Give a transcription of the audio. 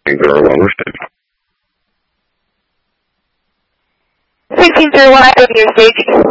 Very well received. 1631, I have your stage.